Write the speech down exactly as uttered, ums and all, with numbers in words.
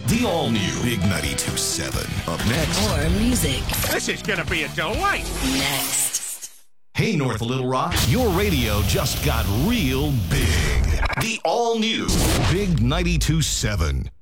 The all-new Big ninety-two point seven. Up next. More music. This is going to be a delight. Next. Hey, North Little Rock, your radio just got real big. The all-new Big ninety-two point seven.